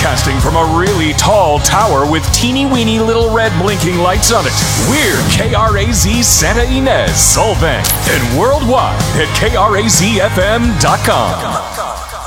Broadcasting from a really tall tower with teeny weeny little red blinking lights on it. We're KRAZ Santa Ynez, Solvang, and worldwide at KRAZFM.com.